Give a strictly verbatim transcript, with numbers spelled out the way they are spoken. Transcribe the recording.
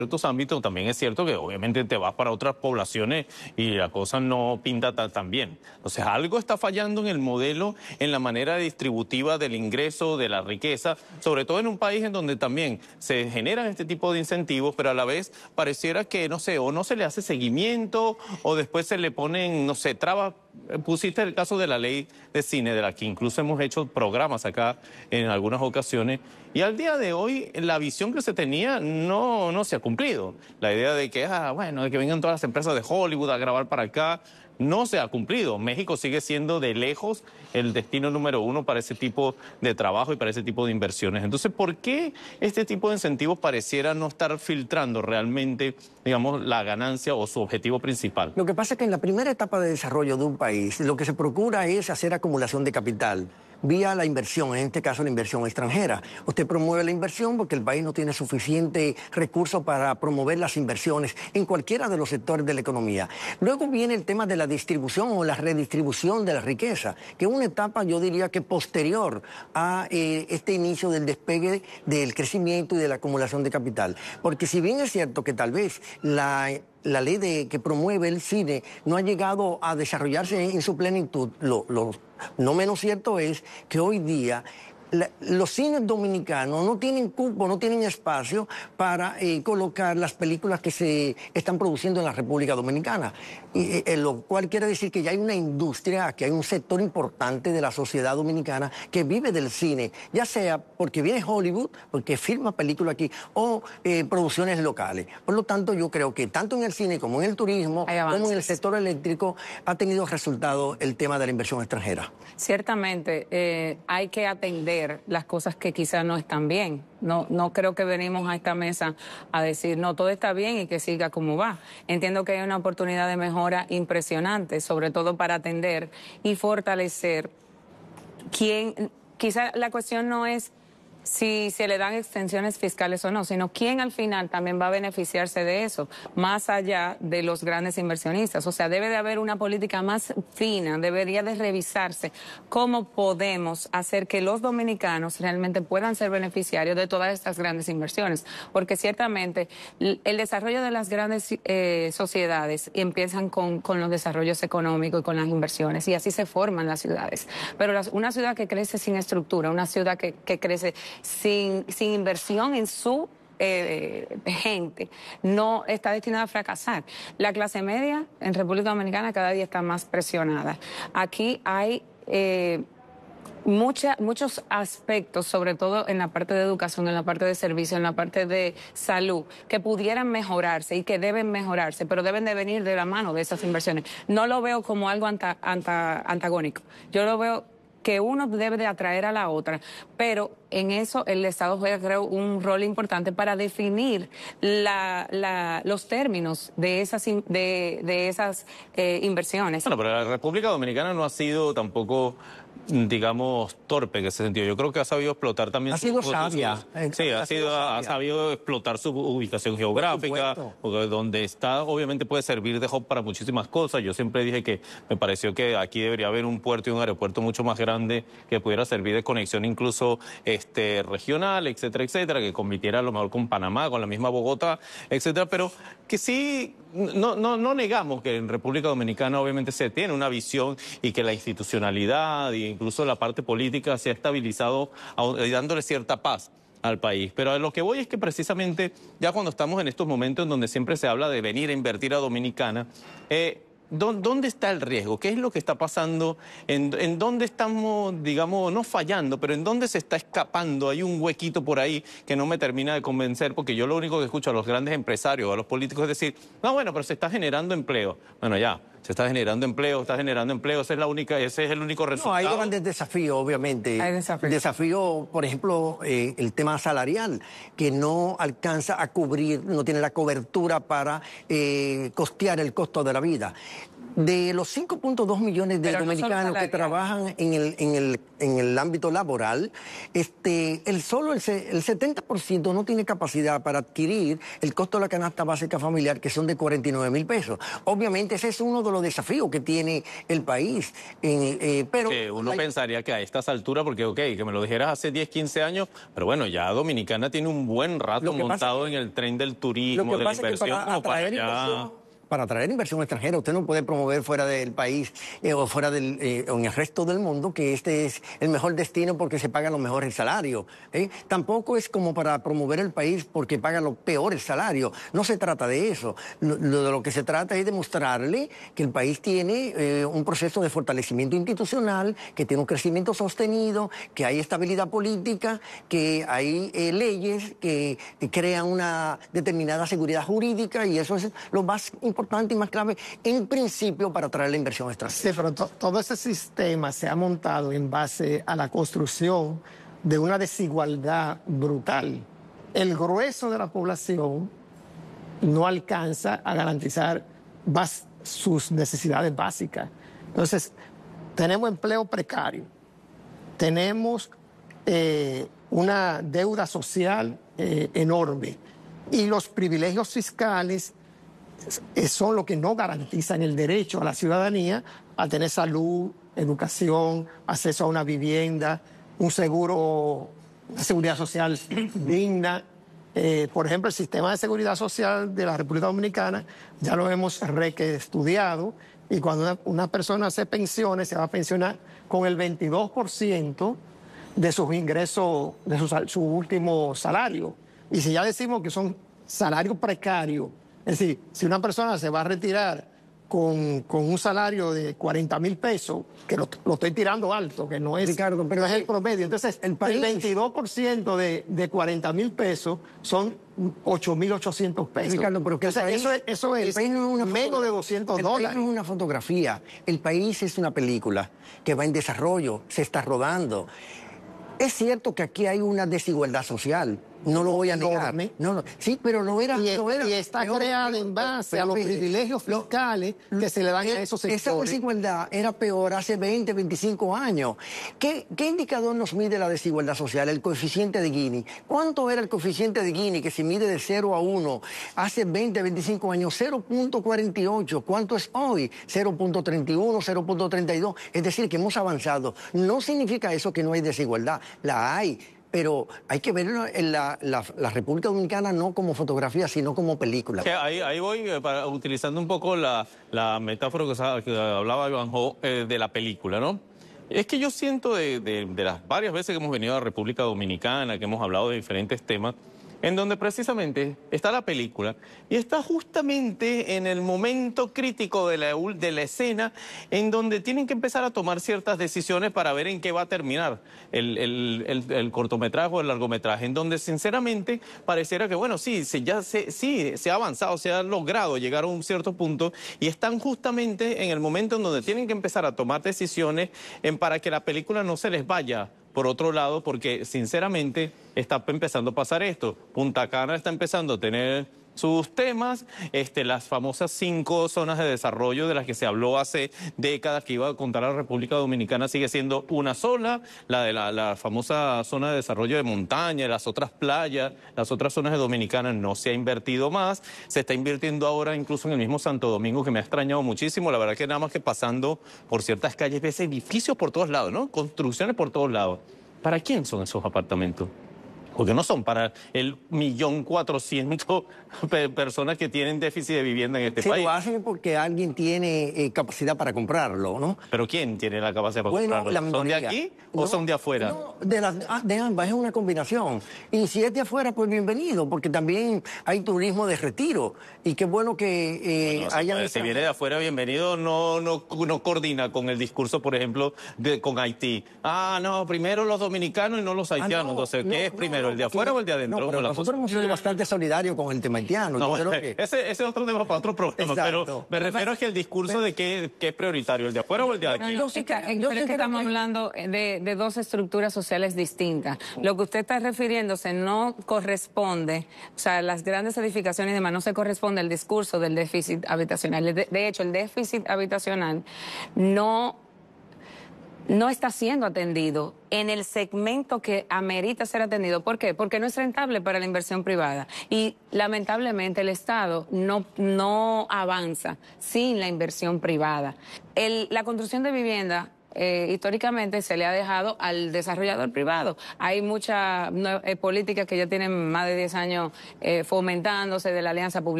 ciertos ámbitos, también es cierto que obviamente te vas para otras poblaciones y la cosa no pinta tan, tan bien. Entonces, algo está fallando en el modelo, en la manera distributiva del ingreso, de la riqueza, sobre todo en un país en donde también se generan este tipo de incentivos, pero a la vez pareciera que, no sé, o no se le hace seguimiento, o después se le ponen, no sé, trabas. Pusiste el caso de la ley de cine, de la que incluso hemos hecho programas acá en algunas ocasiones, y al día de hoy la visión que se tenía no, no se ha cumplido. La idea de que, ah, bueno, de que vengan todas las empresas de Hollywood a grabar para acá, no se ha cumplido. México sigue siendo de lejos el destino número uno para ese tipo de trabajo y para ese tipo de inversiones. Entonces, ¿por qué este tipo de incentivos pareciera no estar filtrando realmente, digamos, la ganancia o su objetivo principal? Lo que pasa es que en la primera etapa de desarrollo de un país, lo que se procura es hacer acumulación de capital vía la inversión, en este caso la inversión extranjera. Usted promueve la inversión porque el país no tiene suficiente recursos para promover las inversiones en cualquiera de los sectores de la economía. Luego viene el tema de la distribución o la redistribución de la riqueza, que es una etapa, yo diría que posterior a eh, este inicio del despegue del crecimiento y de la acumulación de capital. Porque si bien es cierto que tal vez la... la ley de, que promueve el cine no ha llegado a desarrollarse en, en su plenitud, lo, lo no menos cierto es que hoy día la, los cines dominicanos no tienen cupo, no tienen espacio para eh, colocar las películas que se están produciendo en la República Dominicana. Y, eh, lo cual quiere decir que ya hay una industria, que hay un sector importante de la sociedad dominicana que vive del cine, ya sea porque viene Hollywood, porque filma películas aquí, o eh, producciones locales. Por lo tanto, yo creo que tanto en el cine como en el turismo, como en el sector eléctrico, ha tenido resultado el tema de la inversión extranjera. Ciertamente, eh, hay que atender las cosas que quizás no están bien. No, no creo que venimos a esta mesa a decir, no, todo está bien y que siga como va. Entiendo que hay una oportunidad de mejora impresionante, sobre todo para atender y fortalecer quién. Quizá la cuestión no es si se le dan extensiones fiscales o no, sino quién al final también va a beneficiarse de eso, más allá de los grandes inversionistas. O sea, debe de haber una política más fina, debería de revisarse cómo podemos hacer que los dominicanos realmente puedan ser beneficiarios de todas estas grandes inversiones, porque ciertamente el desarrollo de las grandes eh, sociedades empiezan con, con los desarrollos económicos y con las inversiones, y así se forman las ciudades. Pero las, una ciudad que crece sin estructura, una ciudad que, que crece Sin, sin inversión en su eh, gente, no está destinada a fracasar. La clase media en República Dominicana cada día está más presionada. Aquí hay eh, mucha, muchos aspectos, sobre todo en la parte de educación, en la parte de servicio, en la parte de salud, que pudieran mejorarse y que deben mejorarse, pero deben de venir de la mano de esas inversiones. No lo veo como algo anta, anta, antagónico. Yo lo veo que uno debe de atraer a la otra, pero en eso el Estado juega, creo, un rol importante para definir la, la, los términos de esas, de, de esas eh, inversiones. Bueno, pero la República Dominicana no ha sido tampoco, digamos, torpe en ese sentido. Yo creo que ha sabido explotar también... Ha sido sabia. Sí, ha, ha, sido, sido sabia. ha sabido explotar su ubicación geográfica, porque donde está obviamente puede servir de hub para muchísimas cosas. Yo siempre dije que me pareció que aquí debería haber un puerto y un aeropuerto mucho más grande que pudiera servir de conexión incluso este, regional, etcétera, etcétera, que compitiera a lo mejor con Panamá, con la misma Bogotá, etcétera, pero que sí, no, no, no negamos que en República Dominicana obviamente se tiene una visión y que la institucionalidad e incluso la parte política se ha estabilizado dándole cierta paz al país. Pero a lo que voy es que precisamente ya cuando estamos en estos momentos en donde siempre se habla de venir a invertir a Dominicana, eh, ¿dónde está el riesgo? ¿Qué es lo que está pasando? ¿En, en dónde estamos, digamos, no fallando, pero en dónde se está escapando? Hay un huequito por ahí que no me termina de convencer, porque yo lo único que escucho a los grandes empresarios, a los políticos, es decir, no, bueno, pero se está generando empleo. Bueno, ya, se está generando empleo, está generando empleo, esa es la única, ese es el único resultado. No, hay grandes desafíos, obviamente. Hay desafíos. Desafío, por ejemplo, eh, el tema salarial, que no alcanza a cubrir, no tiene la cobertura para eh, costear el costo de la vida. De los cinco punto dos millones de Pero no dominicanos solo que trabajan en el, en el, en el ámbito laboral, este, el solo el, el setenta por ciento no tiene capacidad para adquirir el costo de la canasta básica familiar, que son de cuarenta y nueve mil pesos. Obviamente ese es uno de los desafíos que tiene el país. Eh, eh, pero que uno hay... pensaría que a estas alturas, porque ok, que me lo dijeras hace diez, quince años, pero bueno, ya Dominicana tiene un buen rato montado en el tren del turismo, de la inversión, como para allá. Para atraer inversión extranjera, usted no puede promover fuera del país eh, o fuera del, eh, o en el resto del mundo que este es el mejor destino porque se pagan los mejores salarios. ¿eh? Tampoco es como para promover el país porque pagan los peores salarios. No se trata de eso. Lo, lo de lo que se trata es demostrarle que el país tiene eh, un proceso de fortalecimiento institucional, que tiene un crecimiento sostenido, que hay estabilidad política, que hay eh, leyes que, que crean una determinada seguridad jurídica, y eso es lo más importante importante y más clave en principio para atraer la inversión extranjera. Sí, pero to todo ese sistema se ha montado en base a la construcción de una desigualdad brutal. El grueso de la población no alcanza a garantizar sus necesidades básicas. Entonces, tenemos empleo precario, tenemos eh, una deuda social eh, enorme, y los privilegios fiscales son lo que no garantizan el derecho a la ciudadanía a tener salud, educación, acceso a una vivienda, un seguro, una seguridad social digna. Eh, por ejemplo, el sistema de seguridad social de la República Dominicana ya lo hemos reestudiado, y cuando una, una persona se pensione, se va a pensionar con el veintidós por ciento de sus ingresos, de su, su último salario. Y si ya decimos que son salarios precarios, es decir, si una persona se va a retirar con, con un salario de cuarenta mil pesos, que lo, lo estoy tirando alto, que no es, Ricardo, pero no es el promedio. Entonces, el, país... el veintidós por ciento de, de cuarenta mil pesos son ocho mil ochocientos pesos. Ricardo, pero que Entonces, país, eso es, eso es no es menos de doscientos el dólares. El país no es una fotografía. El país es una película que va en desarrollo, se está rodando. Es cierto que aquí hay una desigualdad social. No lo voy a negar. No, no. Sí, pero no era... Y, no era, y está peor, creada en base pero, a los pero, privilegios fiscales lo, que se le dan a esos sectores. Esa desigualdad era peor hace veinte, veinticinco años. ¿Qué, ¿Qué indicador nos mide la desigualdad social? El coeficiente de Gini. ¿Cuánto era el coeficiente de Gini que se mide de cero a uno hace veinte, veinticinco años? cero punto cuarenta y ocho. ¿Cuánto es hoy? cero punto treinta y uno, cero punto treinta y dos. Es decir, que hemos avanzado. No significa eso que no hay desigualdad. La hay. Pero hay que ver en la, la, la República Dominicana no como fotografía, sino como película. Que ahí, ahí voy para, utilizando un poco la, la metáfora que, que hablaba Ivanhoe eh, de la película, ¿no? Es que yo siento de, de, de las varias veces que hemos venido a la República Dominicana, que hemos hablado de diferentes temas, en donde precisamente está la película y está justamente en el momento crítico de la, de la escena en donde tienen que empezar a tomar ciertas decisiones para ver en qué va a terminar el, el, el, el cortometraje o el largometraje, en donde sinceramente pareciera que, bueno, sí, se, ya se, sí, se ha avanzado, se ha logrado llegar a un cierto punto y están justamente en el momento en donde tienen que empezar a tomar decisiones en, para que la película no se les vaya por otro lado, porque sinceramente está empezando a pasar esto. Punta Cana está empezando a tener sus temas, este, las famosas cinco zonas de desarrollo de las que se habló hace décadas que iba a contar a la República Dominicana sigue siendo una sola, la de la, la famosa zona de desarrollo de montaña, las otras playas, las otras zonas de Dominicana no se ha invertido más, se está invirtiendo ahora incluso en el mismo Santo Domingo, que me ha extrañado muchísimo, la verdad que nada más que pasando por ciertas calles ves edificios por todos lados, ¿no? Construcciones por todos lados. ¿Para quién son esos apartamentos? Porque no son para el millón cuatrocientos personas que tienen déficit de vivienda en este sí, país. Lo hacen porque alguien tiene eh, capacidad para comprarlo, ¿no? ¿Pero quién tiene la capacidad para bueno, comprarlo? ¿Son de aquí o no, son de afuera? No, de, las, de ambas, es una combinación. Y si es de afuera, pues bienvenido, porque también hay turismo de retiro. Y qué bueno que eh, bueno, hayan... Si esta... viene de afuera, bienvenido, no, no, no coordina con el discurso, por ejemplo, de, con Haití. Ah, no, primero los dominicanos y no los haitianos. Ah, no, Entonces, ¿qué no, es primero? No, el de afuera o el de adentro. No, pero nosotros hemos sido bastante solidarios con el tema haitiano. No, Yo creo que... ese, ese es otro tema para otro programa, Exacto. pero me refiero a que el discurso de qué, qué es prioritario, el de afuera o el de aquí. No, Yo no, sí es que- que- yo pero sí es que que estamos creo que- hablando de, de dos estructuras sociales distintas. Lo que usted está refiriéndose no corresponde, o sea, las grandes edificaciones y demás, no se corresponde al discurso del déficit habitacional. De, de hecho, el déficit habitacional no, no está siendo atendido en el segmento que amerita ser atendido. ¿Por qué? Porque no es rentable para la inversión privada. Y lamentablemente el Estado no, no avanza sin la inversión privada. El, la construcción de vivienda eh, históricamente se le ha dejado al desarrollador privado. Hay muchas no, eh, políticas que ya tienen más de diez años eh, fomentándose de la alianza pública.